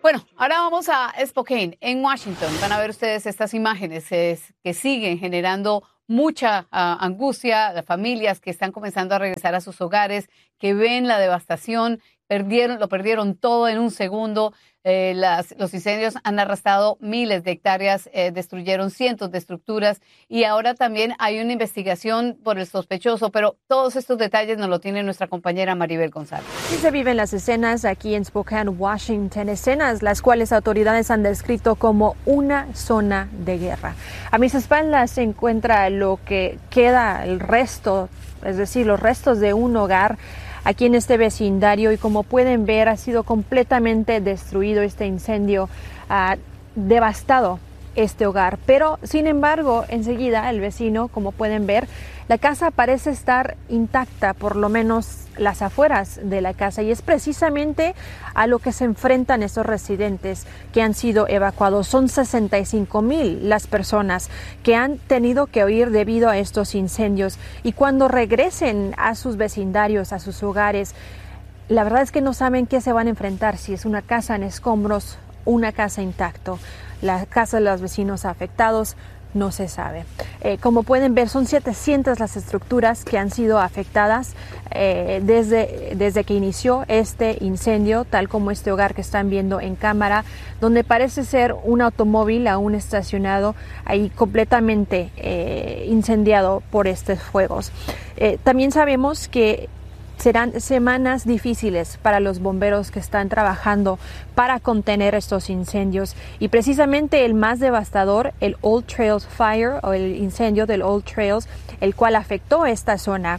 Bueno, ahora vamos a Spokane, en Washington. Van a ver ustedes estas imágenes que siguen generando mucha angustia. Las familias que están comenzando a regresar a sus hogares, que ven la devastación, lo perdieron todo en un segundo. Los incendios han arrastrado miles de hectáreas, destruyeron cientos de estructuras y ahora también hay una investigación por el sospechoso, pero todos estos detalles nos lo tiene nuestra compañera Maribel González. Sí se viven las escenas aquí en Spokane, Washington, escenas las cuales autoridades han descrito como una zona de guerra. A mis espaldas se encuentra lo que queda, el resto, es decir, los restos de un hogar aquí en este vecindario, y como pueden ver ha sido completamente destruido este incendio, devastado este hogar, pero sin embargo enseguida el vecino, como pueden ver, la casa parece estar intacta, por lo menos las afueras de la casa, y es precisamente a lo que se enfrentan estos residentes que han sido evacuados. Son 65,000 las personas que han tenido que huir debido a estos incendios, y cuando regresen a sus vecindarios, a sus hogares, la verdad es que no saben qué se van a enfrentar, si es una casa en escombros, una casa intacta. La casa de los vecinos afectados no se sabe. Como pueden ver, son 700 las estructuras que han sido afectadas desde que inició este incendio, tal como este hogar que están viendo en cámara, donde parece ser un automóvil aún estacionado ahí completamente incendiado por estos fuegos. También sabemos que serán semanas difíciles para los bomberos que están trabajando para contener estos incendios, y precisamente el más devastador, el Old Trails Fire, o el incendio del Old Trails, el cual afectó esta zona.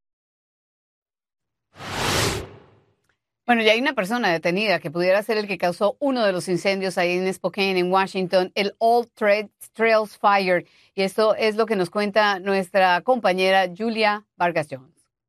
Bueno, ya hay una persona detenida que pudiera ser el que causó uno de los incendios ahí en Spokane, en Washington, el Old Trails Fire. Y esto es lo que nos cuenta nuestra compañera Julia Vargas Jones.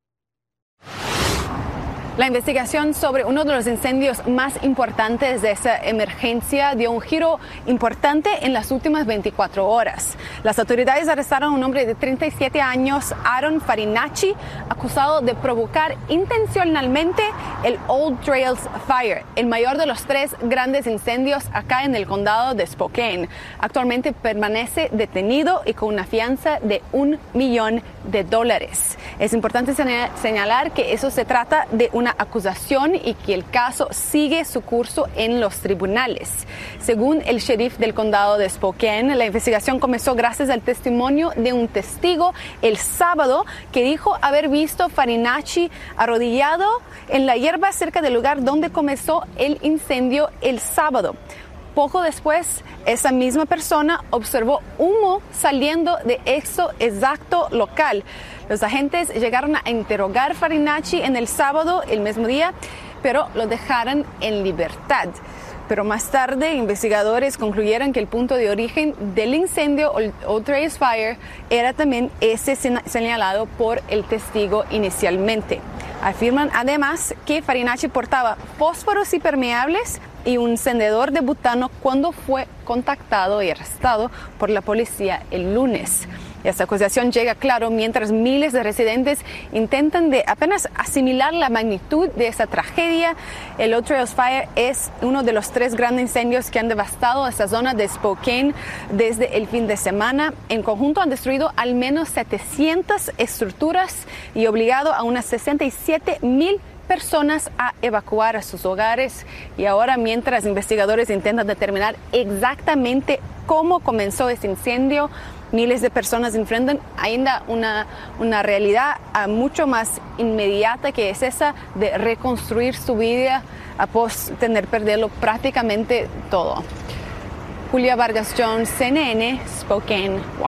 La investigación sobre uno de los incendios más importantes de esa emergencia dio un giro importante en las últimas 24 horas. Las autoridades arrestaron a un hombre de 37 años, Aaron Farinacci, acusado de provocar intencionalmente el Old Trails Fire, el mayor de los 3 grandes incendios acá en el condado de Spokane. Actualmente permanece detenido y con una fianza de $1 millón. Es importante señalar que eso se trata de una acusación y que el caso sigue su curso en los tribunales. Según el sheriff del condado de Spokane, la investigación comenzó gracias al testimonio de un testigo el sábado que dijo haber visto Farinacci arrodillado en la hierba cerca del lugar donde comenzó el incendio el sábado. Poco después, esa misma persona observó humo saliendo de eso exacto local. Los agentes llegaron a interrogar a Farinacci en el sábado, el mismo día, pero lo dejaron en libertad. Pero más tarde, investigadores concluyeron que el punto de origen del incendio, Old Trails Fire, era también ese señalado por el testigo inicialmente. Afirman además que Farinacci portaba fósforos impermeables y un encendedor de butano cuando fue contactado y arrestado por la policía el lunes. Y esta acusación llega, claro, mientras miles de residentes intentan de apenas asimilar la magnitud de esa tragedia. El Old Trails Fire es uno de los 3 grandes incendios que han devastado esta zona de Spokane desde el fin de semana. En conjunto han destruido al menos 700 estructuras y obligado a unas 67,000 personas a evacuar a sus hogares. Y ahora, mientras investigadores intentan determinar exactamente cómo comenzó este incendio, miles de personas enfrentan ainda una realidad mucho más inmediata, que es esa de reconstruir su vida após perderlo prácticamente todo. Julia Vargas Jones, CNN, Spokane, Washington.